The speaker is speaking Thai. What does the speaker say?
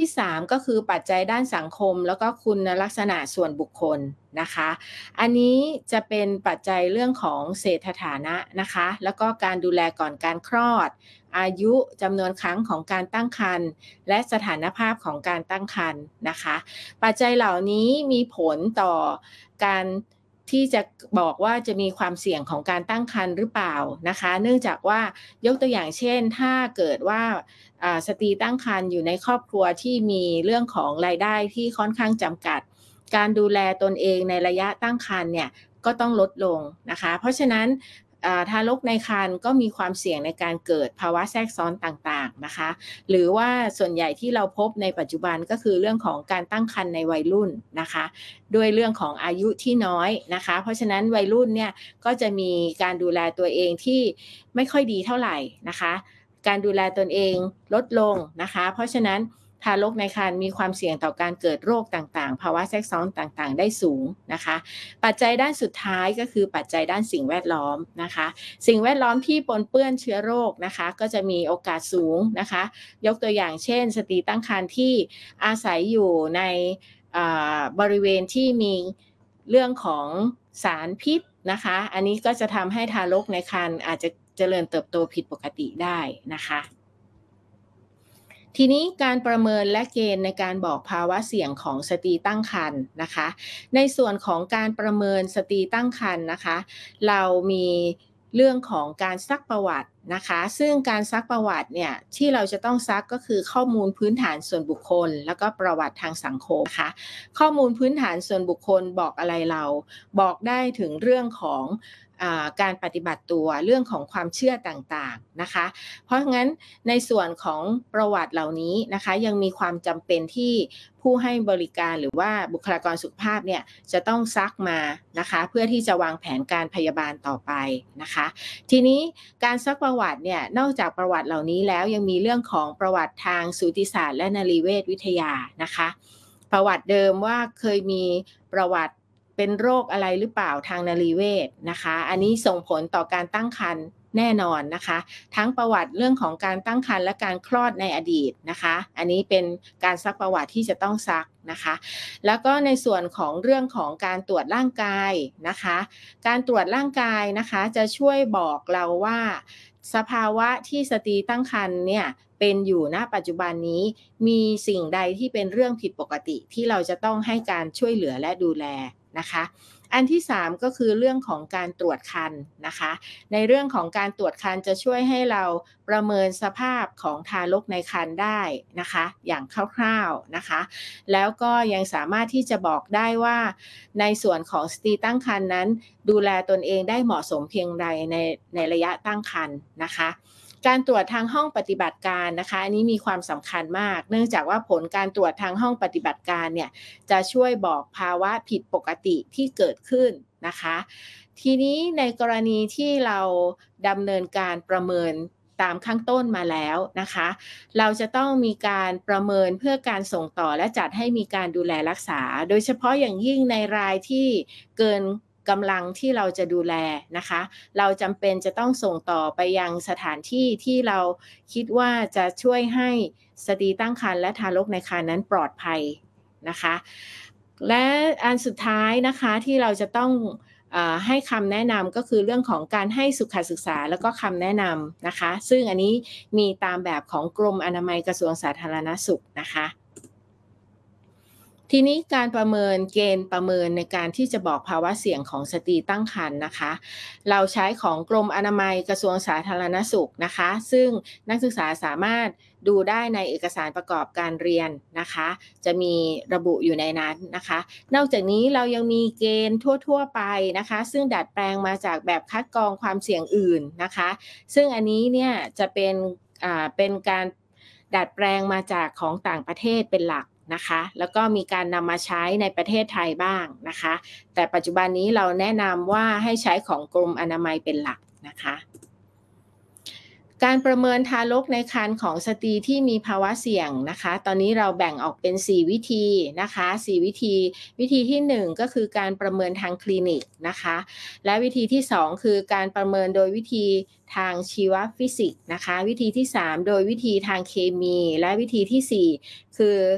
3ก็คือปัจจัยด้านสังคมแล้วก็คุณลักษณะส่วนบุคคลนะคะอันนี้จะเป็นปัจจัยเรื่องของเศรษฐฐานะนะคะแล้วก็การดูแลก่อนการคลอดอายุจำนวนครั้งของการตั้งครรภ์และสถานภาพของการตั้งครรภ์นะคะปัจจัยเหล่านี้มีผลต่อการที่จะบอกว่าจะมีความเสี่ยงของการตั้งครรภ์หรือเปล่านะคะเนื่องจากว่ายกตัวอย่างเช่นถ้าเกิดว่าสตรีตั้งครรภ์อยู่ในครอบครัวที่มีเรื่องของรายได้ที่ค่อนข้างจำกัดการดูแลตนเองในระยะตั้งครรภ์เนี่ยก็ต้องลดลงนะคะเพราะฉะนั้นทารกในครรภ์ก็มีความเสี่ยงในการเกิดภาวะแทรกซ้อนต่างๆนะคะหรือว่าส่วนใหญ่ที่เราพบในปัจจุบันก็คือเรื่องของการตั้งครรภ์ในวัยรุ่นนะคะด้วยเรื่องของอายุที่น้อยนะคะเพราะฉะนั้นวัยรุ่นเนี่ยก็จะมีการดูแลตัวเองที่ไม่ค่อยดีเท่าไหร่นะคะการดูแลตนเองลดลงนะคะเพราะฉะนั้นทารกในครรภ์มีความเสี่ยงต่อการเกิดโรคต่างๆภาวะแทรกซ้อนต่างๆได้สูงนะคะปัจจัยด้านสุดท้ายก็คือปัจจัยด้านสิ่งแวดล้อมนะคะสิ่งแวดล้อมที่ปนเปื้อนเชื้อโรคนะคะก็จะมีโอกาสสูงนะคะยกตัวอย่างเช่นสตรีตั้งครรภ์ที่อาศัยอยู่ในบริเวณที่มีเรื่องของสารพิษนะคะอันนี้ก็จะทำให้ทารกในครรภ์อาจจะเจริญเติบโตผิดปกติได้นะคะทีนี้การประเมินและเกณฑ์ในการบอกภาวะเสี่ยงของสตรีตั้งครรภ์นะคะในส่วนของการประเมินสตรีตั้งครรภ์นะคะเรามีเรื่องของการซักประวัตินะคะซึ่งการซักประวัติเนี่ยที่เราจะต้องซักก็คือข้อมูลพื้นฐานส่วนบุคคลแล้วก็ประวัติทางสังคมนะคะข้อมูลพื้นฐานส่วนบุคคลบอกอะไรเราบอกได้ถึงเรื่องของการปฏิบัติตัวเรื่องของความเชื่อต่างๆนะคะเพราะงั้นในส่วนของประวัติเหล่านี้นะคะยังมีความจำเป็นที่ผู้ให้บริการหรือว่าบุคลากรสุขภาพเนี่ยจะต้องซักมานะคะเพื่อที่จะวางแผนการพยาบาลต่อไปนะคะทีนี้การซักประวัติเนี่ยนอกจากประวัติเหล่านี้แล้วยังมีเรื่องของประวัติทางสูติศาสตร์และนรีเวชวิทยานะคะประวัติเดิมว่าเคยมีประวัติเป็นโรคอะไรหรือเปล่าทางนรีเวชนะคะอันนี้ส่งผลต่อการตั้งครรภ์แน่นอนนะคะทั้งประวัติเรื่องของการตั้งครรภ์และการคลอดในอดีตนะคะอันนี้เป็นการซักประวัติที่จะต้องซักนะคะแล้วก็ในส่วนของเรื่องของการตรวจร่างกายนะคะการตรวจร่างกายนะคะจะช่วยบอกเราว่าสภาวะที่สตรีตั้งครรภ์เนี่ยเป็นอยู่ณปัจจุบันนี้มีสิ่งใดที่เป็นเรื่องผิดปกติที่เราจะต้องให้การช่วยเหลือและดูแลนะคะอันที่3ก็คือเรื่องของการตรวจครรภ์นะคะในเรื่องของการตรวจครรภ์จะช่วยให้เราประเมินสภาพของทารกในครรภ์ได้นะคะอย่างคร่าวๆนะคะแล้วก็ยังสามารถที่จะบอกได้ว่าในส่วนของสตรีตั้งครรภ์นั้นดูแลตนเองได้เหมาะสมเพียงใดในระยะตั้งครรภ์นะคะการตรวจทางห้องปฏิบัติการนะคะอันนี้มีความสำคัญมากเนื่องจากว่าผลการตรวจทางห้องปฏิบัติการเนี่ยจะช่วยบอกภาวะผิดปกติที่เกิดขึ้นนะคะทีนี้ในกรณีที่เราดำเนินการประเมินตามข้างต้นมาแล้วนะคะเราจะต้องมีการประเมินเพื่อการส่งต่อและจัดให้มีการดูแลรักษาโดยเฉพาะอย่างยิ่งในรายที่เกินกำลังที่เราจะดูแลนะคะเราจำเป็นจะต้องส่งต่อไปยังสถานที่ที่เราคิดว่าจะช่วยให้สตรีตั้งครรภ์และทารกในครรภ์นั้นปลอดภัยนะคะและอันสุดท้ายนะคะที่เราจะต้องให้คำแนะนำก็คือเรื่องของการให้สุขศึกษาแล้วก็คำแนะนำนะคะซึ่งอันนี้มีตามแบบของกรมอนามัยกระทรวงสาธารณสุขนะคะทีนี้การประเมินเกณฑ์ประเมินในการที่จะบอกภาวะเสี่ยงของสตรีตั้งครรภ์นะคะเราใช้ของกรมอนามัยกระทรวงสาธารณสุขนะคะซึ่งนักศึกษาสามารถดูได้ในเอกสารประกอบการเรียนนะคะจะมีระบุอยู่ในนั้นนะคะนอกจากนี้เรายังมีเกณฑ์ทั่วๆไปนะคะซึ่งดัดแปลงมาจากแบบคัดกรองความเสี่ยงอื่นนะคะซึ่งอันนี้เนี่ยจะเป็นการดัดแปลงมาจากของต่างประเทศเป็นหลักนะคะแล้วก็มีการนำมาใช้ในประเทศไทยบ้างนะคะแต่ปัจจุบันนี้เราแนะนำว่าให้ใช้ของกรมอนามัยเป็นหลักนะคะการประเมินทารกในครรภ์ของสตรีที่มีภาวะเสี่ยงนะคะตอนนี้เราแบ่งออกเป็น4วิธีนะคะ4วิธีที่1ก็คือการประเมินทางคลินิกนะคะและวิธีที่2คือการประเมินโดยวิธีทางชีวฟิสิกส์นะคะวิธีที่3โดยวิธีทางเคมีและวิธีที่4คือ